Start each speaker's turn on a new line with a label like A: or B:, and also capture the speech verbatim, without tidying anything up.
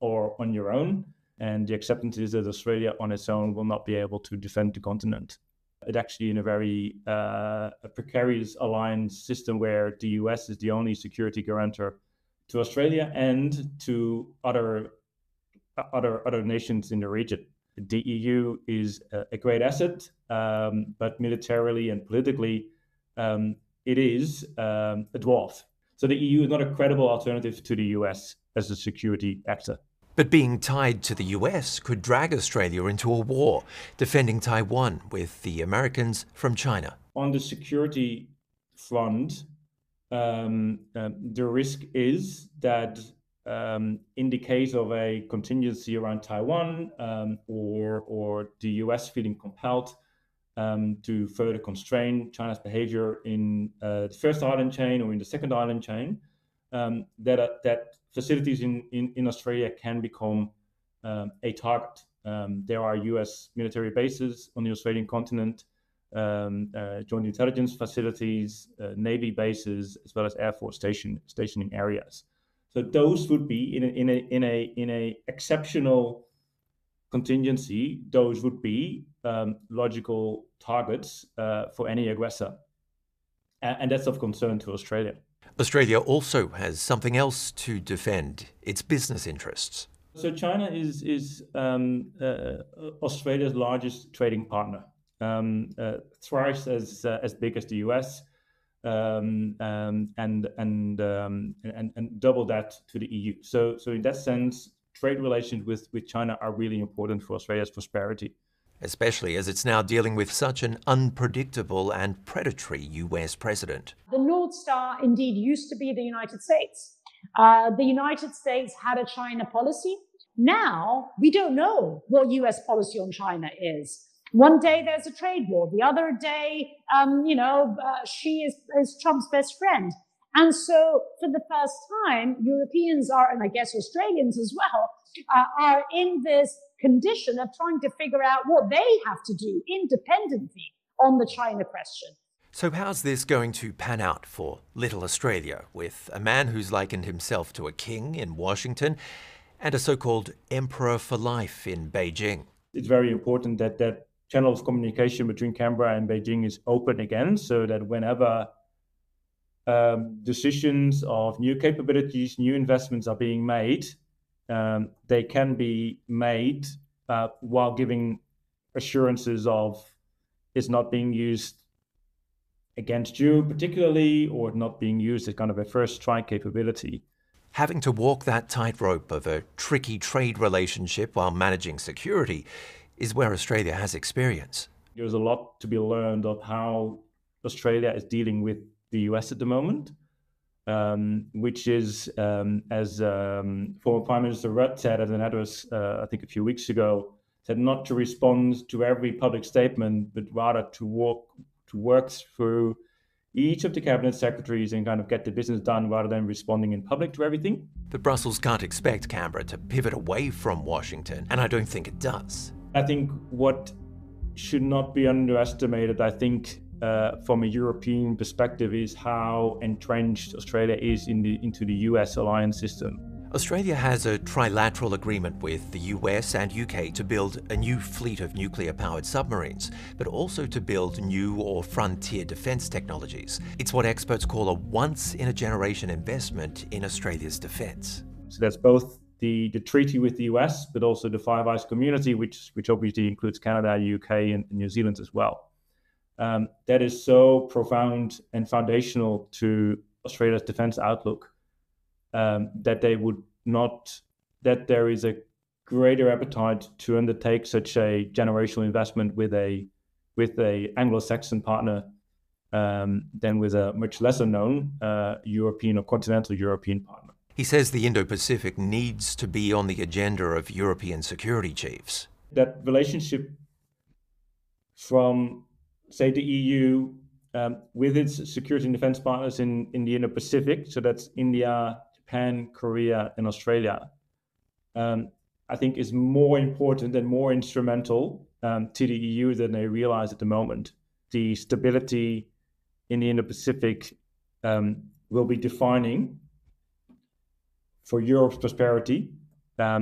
A: or on your own. And the acceptance is that Australia on its own will not be able to defend the continent. It's actually in a very uh, a precarious alliance system where the U S is the only security guarantor to Australia and to other other other nations in the region. The E U is a, a great asset, um, but militarily and politically, um, it is um, a dwarf. So the E U is not a credible alternative to the U S as a security actor.
B: But being tied to the U S could drag Australia into a war, defending Taiwan with the Americans from China.
A: On the security front, um, uh, the risk is that um, in the case of a contingency around Taiwan um, or, or the U S feeling compelled um, to further constrain China's behavior in uh, the first island chain or in the second island chain, um, that, uh, that facilities in, in, in Australia can become um, a target. Um, there are U S military bases on the Australian continent, um, uh, joint intelligence facilities, uh, Navy bases, as well as Air Force station, stationing areas. So those would be in a, in a, in a, in a exceptional contingency, those would be um, logical targets uh, for any aggressor. And, and that's of concern to Australia.
B: Australia also has something else to defend, its business interests.
A: So China is, is um, uh, Australia's largest trading partner, um, uh, thrice as, uh, as big as the U S, um, um, and, and, um, and, and double that to the E U. So, so in that sense, trade relations with, with China are really important for Australia's prosperity.
B: Especially as it's now dealing with such an unpredictable and predatory U S president.
C: The North Star indeed used to be the United States. Uh, the United States had a China policy. Now we don't know what U S policy on China is. One day there's a trade war. The other day, um, you know, uh, Xi is, is Trump's best friend. And so for the first time, Europeans are, and I guess Australians as well, uh, are in this condition of trying to figure out what they have to do independently on the China question.
B: So how's this going to pan out for little Australia, with a man who's likened himself to a king in Washington and a so-called emperor for life in Beijing?
A: It's very important that that channel of communication between Canberra and Beijing is open again, so that whenever um, decisions of new capabilities, new investments are being made, um, they can be made uh, while giving assurances of it's not being used against you particularly, or not being used as kind of a first strike capability.
B: Having to walk that tightrope of a tricky trade relationship while managing security is where Australia has experience.
A: There's a lot to be learned of how Australia is dealing with the U S at the moment, um, which is, um, as um, former Prime Minister Rudd said at an address, uh, I think a few weeks ago, said not to respond to every public statement, but rather to walk, to work through each of the cabinet secretaries and kind of get the business done rather than responding in public to everything.
B: But Brussels can't expect Canberra to pivot away from Washington, and I don't think it does.
A: I think what should not be underestimated, I think, uh, from a European perspective, is how entrenched Australia is in the, into the U S alliance system.
B: Australia has a trilateral agreement with the U S and U K to build a new fleet of nuclear-powered submarines, but also to build new or frontier defence technologies. It's what experts call a once-in-a-generation investment in Australia's defence.
A: So that's both the, the treaty with the U S, but also the Five Eyes community, which, which obviously includes Canada, U K, and, and New Zealand as well. Um, that is so profound and foundational to Australia's defence outlook. Um, that they would not, that there is a greater appetite to undertake such a generational investment with a with a Anglo-Saxon partner um, than with a much lesser known uh, European or continental European partner.
B: He says the Indo-Pacific needs to be on the agenda of European security chiefs.
A: That relationship from, say, the E U um, with its security and defense partners in, in the Indo-Pacific, so that's India, Japan, Korea, and Australia, um, I think is more important and more instrumental um, to the E U than they realize at the moment. The stability in the Indo-Pacific um, will be defining for Europe's prosperity